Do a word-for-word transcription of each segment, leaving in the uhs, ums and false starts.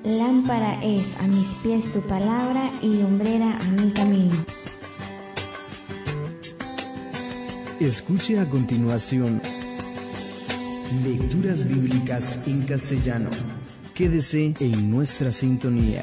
Lámpara es a mis pies tu palabra y lumbrera a mi camino. Escuche a continuación lecturas bíblicas en castellano. Quédese en nuestra sintonía.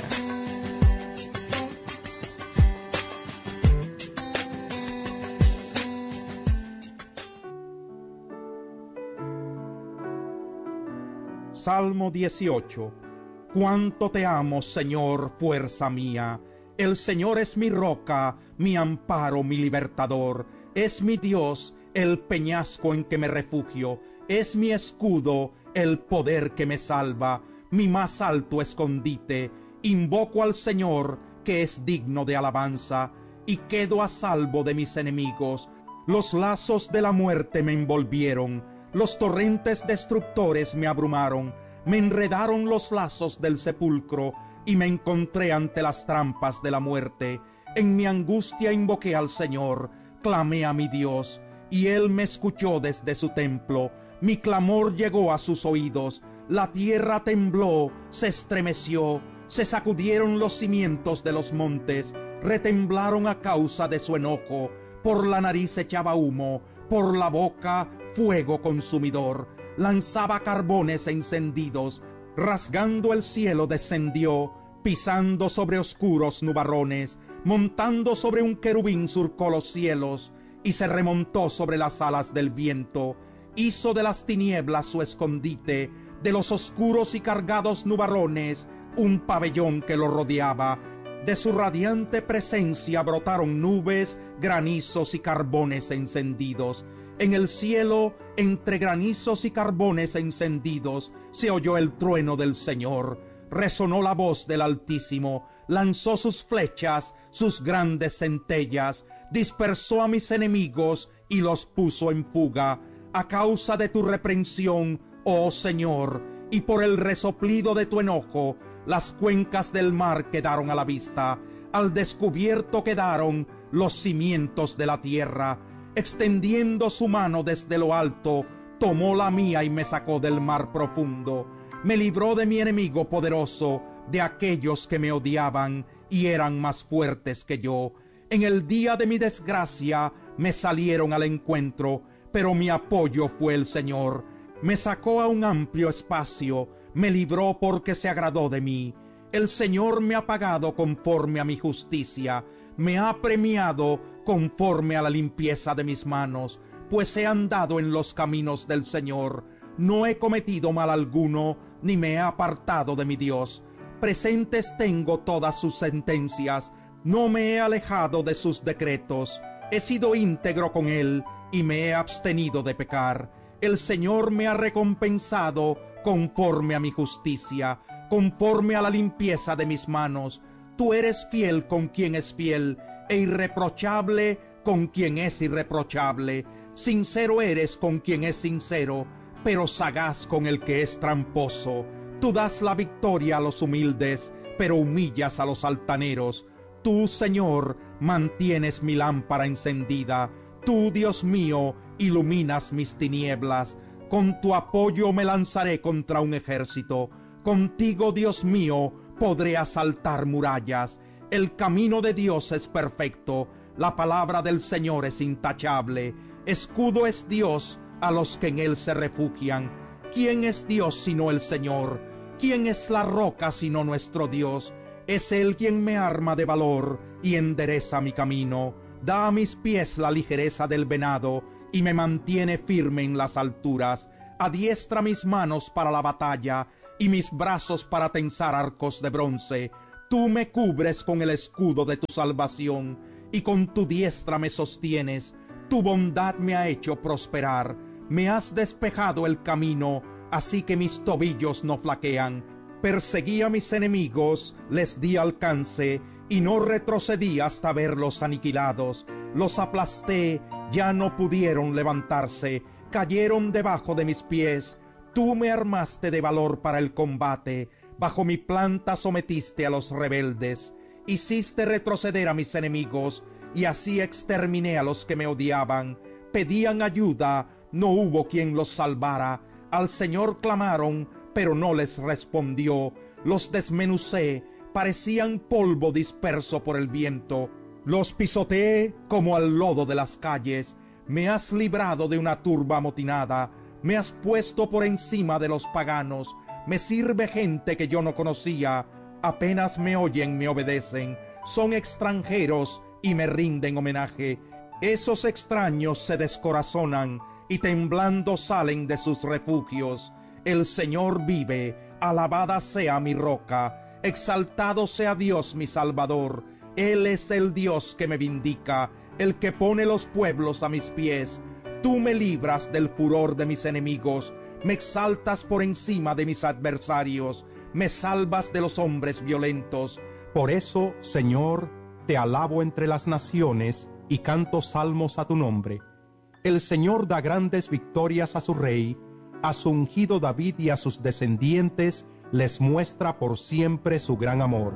Salmo dieciocho. Cuánto te amo, Señor, fuerza mía. El Señor es mi roca, mi amparo, mi libertador. Es mi Dios, el peñasco en que me refugio. Es mi escudo, el poder que me salva, mi más alto escondite. Invoco al Señor, que es digno de alabanza, y quedo a salvo de mis enemigos. Los lazos de la muerte me envolvieron. Los torrentes destructores me abrumaron, me enredaron los lazos del sepulcro y me encontré ante las trampas de la muerte. En mi angustia invoqué al Señor, clamé a mi Dios, y Él me escuchó desde su templo. Mi clamor llegó a sus oídos, la tierra tembló, se estremeció, se sacudieron los cimientos de los montes, retemblaron a causa de su enojo. Por la nariz echaba humo, por la boca fuego consumidor, lanzaba carbones encendidos, rasgando el cielo descendió, pisando sobre oscuros nubarrones, montando sobre un querubín surcó los cielos, y se remontó sobre las alas del viento, hizo de las tinieblas su escondite, de los oscuros y cargados nubarrones, un pabellón que lo rodeaba. De su radiante presencia brotaron nubes, granizos y carbones encendidos. En el cielo, entre granizos y carbones encendidos, se oyó el trueno del Señor. Resonó la voz del Altísimo, lanzó sus flechas, sus grandes centellas, dispersó a mis enemigos y los puso en fuga. A causa de tu reprensión, oh Señor, y por el resoplido de tu enojo, las cuencas del mar quedaron a la vista. Al descubierto quedaron los cimientos de la tierra. Extendiendo su mano desde lo alto, tomó la mía y me sacó del mar profundo. Me libró de mi enemigo poderoso, de aquellos que me odiaban y eran más fuertes que yo. En el día de mi desgracia me salieron al encuentro, pero mi apoyo fue el Señor. Me sacó a un amplio espacio, me libró porque se agradó de mí. El Señor me ha pagado conforme a mi justicia, me ha premiado conforme a la limpieza de mis manos, pues he andado en los caminos del Señor. No he cometido mal alguno, ni me he apartado de mi Dios. Presentes tengo todas sus sentencias, no me he alejado de sus decretos. He sido íntegro con él, y me he abstenido de pecar. El Señor me ha recompensado conforme a mi justicia, conforme a la limpieza de mis manos. Tú eres fiel con quien es fiel, e irreprochable con quien es irreprochable. Sincero eres con quien es sincero, pero sagaz con el que es tramposo. Tú das la victoria a los humildes, pero humillas a los altaneros. Tú, Señor, mantienes mi lámpara encendida. Tú, Dios mío, iluminas mis tinieblas. Con tu apoyo me lanzaré contra un ejército. Contigo, Dios mío, podré asaltar murallas. El camino de Dios es perfecto, la palabra del Señor es intachable. Escudo es Dios a los que en él se refugian. ¿Quién es Dios sino el Señor? ¿Quién es la roca sino nuestro Dios? Es él quien me arma de valor y endereza mi camino. Da a mis pies la ligereza del venado y me mantiene firme en las alturas. Adiestra mis manos para la batalla y mis brazos para tensar arcos de bronce. Tú me cubres con el escudo de tu salvación, y con tu diestra me sostienes. Tu bondad me ha hecho prosperar. Me has despejado el camino, así que mis tobillos no flaquean. Perseguí a mis enemigos, les di alcance, y no retrocedí hasta verlos aniquilados. Los aplasté, ya no pudieron levantarse, cayeron debajo de mis pies. Tú me armaste de valor para el combate. Bajo mi planta sometiste a los rebeldes, hiciste retroceder a mis enemigos, y así exterminé a los que me odiaban. Pedían ayuda, no hubo quien los salvara. Al Señor clamaron, pero no les respondió. Los desmenucé, parecían polvo disperso por el viento. Los pisoteé como al lodo de las calles. Me has librado de una turba amotinada. Me has puesto por encima de los paganos. Me sirve gente que yo no conocía. Apenas me oyen, me obedecen. Son extranjeros y me rinden homenaje. Esos extraños se descorazonan y temblando salen de sus refugios. El Señor vive, alabada sea mi roca, exaltado sea Dios mi Salvador. Él es el Dios que me vindica, el que pone los pueblos a mis pies. Tú me libras del furor de mis enemigos, me exaltas por encima de mis adversarios, me salvas de los hombres violentos. Por eso, Señor, te alabo entre las naciones y canto salmos a tu nombre. El Señor da grandes victorias a su rey, a su ungido David y a sus descendientes les muestra por siempre su gran amor.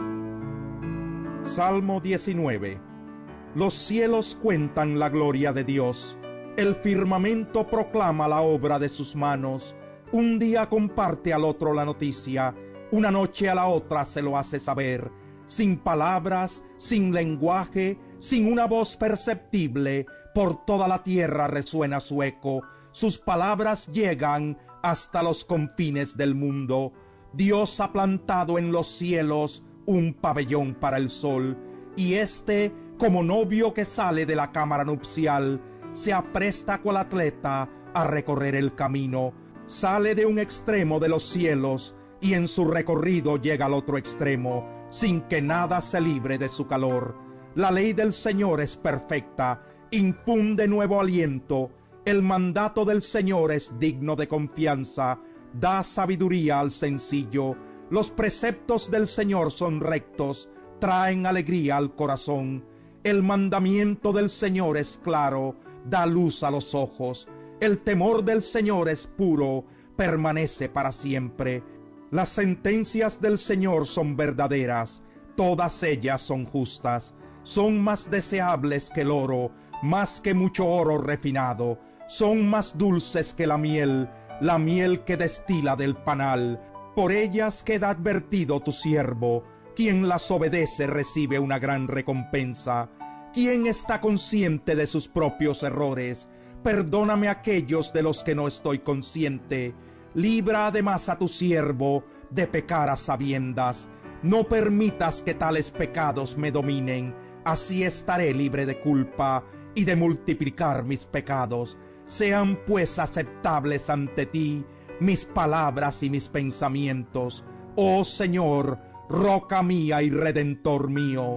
Salmo diecinueve. Los cielos cuentan la gloria de Dios, el firmamento proclama la obra de sus manos. Un día comparte al otro la noticia, una noche a la otra se lo hace saber, sin palabras, sin lenguaje, sin una voz perceptible, por toda la tierra resuena su eco, sus palabras llegan hasta los confines del mundo. Dios ha plantado en los cielos un pabellón para el sol, y éste, como novio que sale de la cámara nupcial, se apresta cual atleta a recorrer el camino. Sale de un extremo de los cielos y en su recorrido llega al otro extremo, sin que nada se libre de su calor. La ley del Señor es perfecta, infunde nuevo aliento. El mandato del Señor es digno de confianza, da sabiduría al sencillo. Los preceptos del Señor son rectos, traen alegría al corazón. El mandamiento del Señor es claro, da luz a los ojos. El temor del Señor es puro, permanece para siempre. Las sentencias del Señor son verdaderas, todas ellas son justas. Son más deseables que el oro, más que mucho oro refinado. Son más dulces que la miel, la miel que destila del panal. Por ellas queda advertido tu siervo. Quien las obedece recibe una gran recompensa. Quien está consciente de sus propios errores, perdóname aquellos de los que no estoy consciente. Libra además a tu siervo de pecar a sabiendas. No permitas que tales pecados me dominen. Así estaré libre de culpa y de multiplicar mis pecados. Sean pues aceptables ante ti mis palabras y mis pensamientos. Oh Señor, roca mía y redentor mío.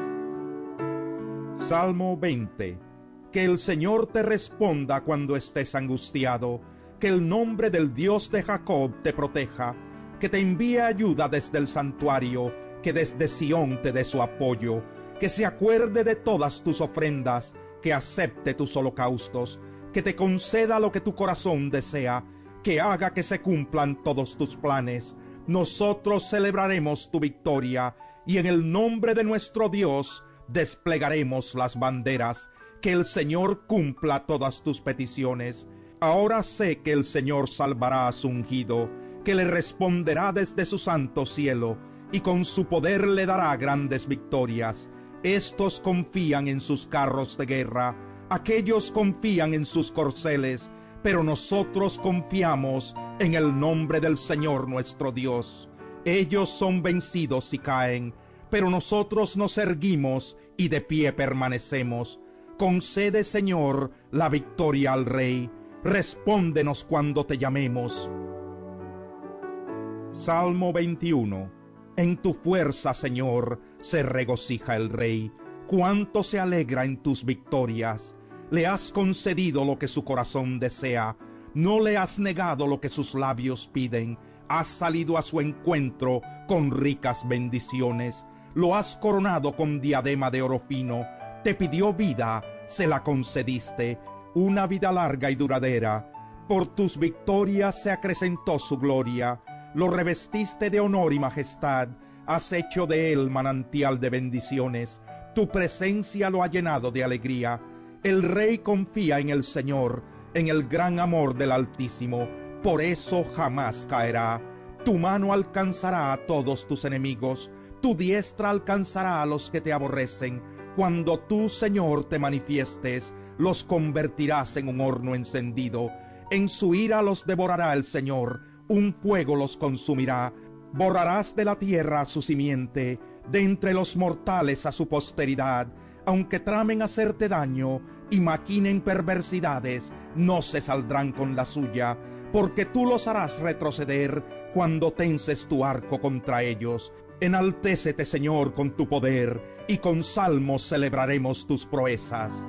Salmo veinte. Que el Señor te responda cuando estés angustiado, que el nombre del Dios de Jacob te proteja, que te envíe ayuda desde el santuario, que desde Sión te dé su apoyo, que se acuerde de todas tus ofrendas, que acepte tus holocaustos, que te conceda lo que tu corazón desea, que haga que se cumplan todos tus planes. Nosotros celebraremos tu victoria, y en el nombre de nuestro Dios desplegaremos las banderas. Que el Señor cumpla todas tus peticiones. Ahora sé que el Señor salvará a su ungido, que le responderá desde su santo cielo, y con su poder le dará grandes victorias. Estos confían en sus carros de guerra, aquellos confían en sus corceles, pero nosotros confiamos en el nombre del Señor nuestro Dios. Ellos son vencidos y caen, pero nosotros nos erguimos y de pie permanecemos. Concede, Señor, la victoria al Rey. Respóndenos cuando te llamemos. Salmo veintiuno. En tu fuerza, Señor, se regocija el Rey. Cuánto se alegra en tus victorias. Le has concedido lo que su corazón desea. No le has negado lo que sus labios piden. Has salido a su encuentro con ricas bendiciones. Lo has coronado con diadema de oro fino. Te pidió vida, se la concediste, una vida larga y duradera. Por tus victorias se acrecentó su gloria. Lo revestiste de honor y majestad. Has hecho de él manantial de bendiciones. Tu presencia lo ha llenado de alegría. El Rey confía en el Señor, en el gran amor del Altísimo. por eso jamás caerá. Tu mano alcanzará a todos tus enemigos, tu diestra alcanzará a los que te aborrecen. Cuando tú, Señor, te manifiestes, los convertirás en un horno encendido. En su ira los devorará el Señor, un fuego los consumirá. Borrarás de la tierra a su simiente, de entre los mortales a su posteridad. Aunque tramen hacerte daño y maquinen perversidades, no se saldrán con la suya, porque tú los harás retroceder cuando tenses tu arco contra ellos. Enaltécete, Señor, con tu poder, y con salmos celebraremos tus proezas.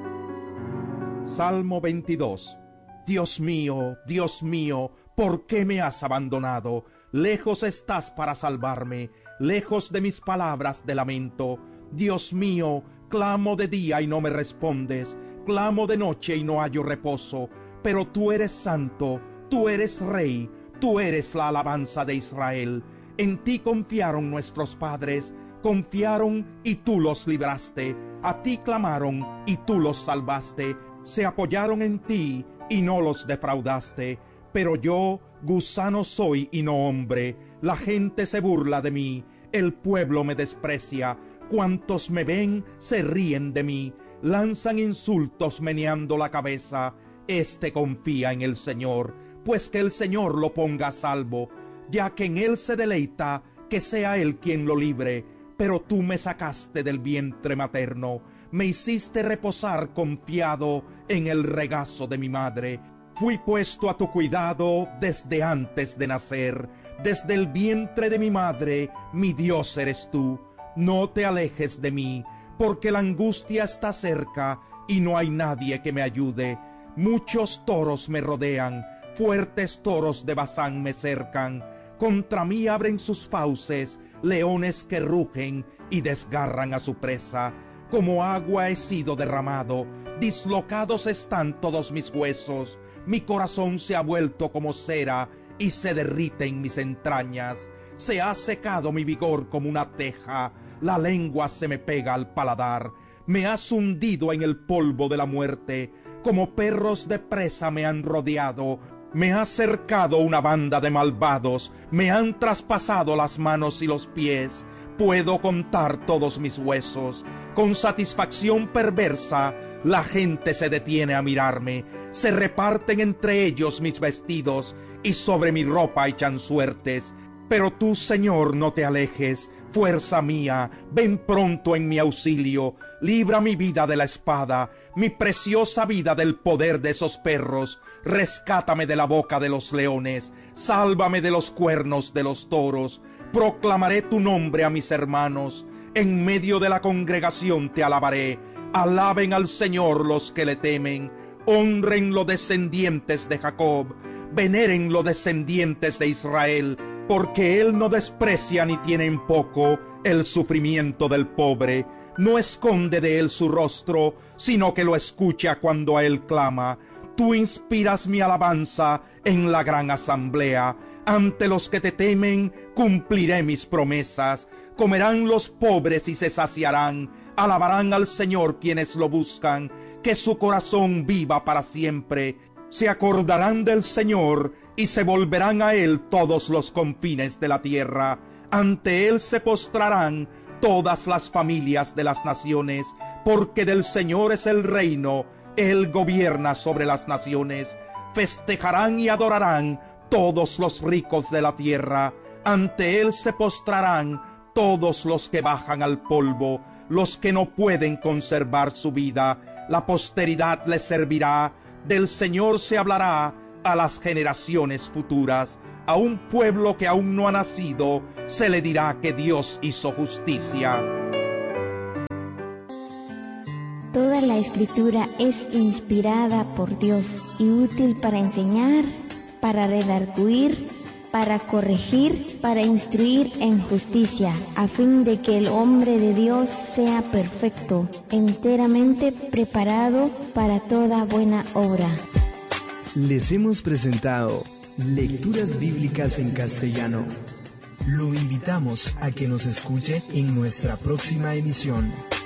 Salmo veintidós. Dios mío, Dios mío, ¿por qué me has abandonado? Lejos estás para salvarme, lejos de mis palabras de lamento. Dios mío, clamo de día y no me respondes, clamo de noche y no hallo reposo. Pero tú eres santo, tú eres rey, tú eres la alabanza de Israel. En ti confiaron nuestros padres, confiaron y tú los libraste. A ti clamaron y tú los salvaste. Se apoyaron en ti y no los defraudaste. Pero yo, gusano soy y no hombre. La gente se burla de mí, el pueblo me desprecia. Cuantos me ven se ríen de mí, lanzan insultos meneando la cabeza. Este confía en el Señor, pues que el Señor lo ponga a salvo. Ya que en él se deleita, que sea él quien lo libre. Pero tú me sacaste del vientre materno, me hiciste reposar confiado en el regazo de mi madre. Fui puesto a tu cuidado desde antes de nacer, desde el vientre de mi madre, mi Dios eres tú. No te alejes de mí, porque la angustia está cerca y no hay nadie que me ayude. Muchos toros me rodean, fuertes toros de Basán me cercan. Contra mí abren sus fauces, leones que rugen y desgarran a su presa. Como agua he sido derramado, dislocados están todos mis huesos. Mi corazón se ha vuelto como cera y se derrite en mis entrañas. Se ha secado mi vigor como una teja, la lengua se me pega al paladar. Me has hundido en el polvo de la muerte, como perros de presa me han rodeado. Me ha cercado una banda de malvados, me han traspasado las manos y los pies. Puedo contar todos mis huesos. Con satisfacción perversa, la gente se detiene a mirarme. Se reparten entre ellos mis vestidos y sobre mi ropa echan suertes. Pero tú, Señor, no te alejes. Fuerza mía, ven pronto en mi auxilio. Libra mi vida de la espada, mi preciosa vida del poder de esos perros. Rescátame de la boca de los leones, sálvame de los cuernos de los toros. Proclamaré tu nombre a mis hermanos, en medio de la congregación te alabaré. Alaben al Señor los que le temen, honren los descendientes de Jacob, veneren los descendientes de Israel, porque él no desprecia ni tiene en poco el sufrimiento del pobre. No esconde de él su rostro, sino que lo escucha cuando a él clama. Tú inspiras mi alabanza en la gran asamblea. Ante los que te temen cumpliré mis promesas. Comerán los pobres y se saciarán. Alabarán al Señor quienes lo buscan. Que su corazón viva para siempre. Se acordarán del Señor y se volverán a él todos los confines de la tierra. Ante él se postrarán todas las familias de las naciones, porque del Señor es el reino, él gobierna sobre las naciones. Festejarán y adorarán todos los ricos de la tierra. Ante él se postrarán todos los que bajan al polvo, los que no pueden conservar su vida. La posteridad les servirá. Del Señor se hablará a las generaciones futuras. A un pueblo que aún no ha nacido se le dirá que Dios hizo justicia. Toda la Escritura es inspirada por Dios y útil para enseñar, para redarguir, para corregir, para instruir en justicia, a fin de que el hombre de Dios sea perfecto, enteramente preparado para toda buena obra. Les hemos presentado Lecturas Bíblicas en Castellano. Lo invitamos a que nos escuche en nuestra próxima emisión.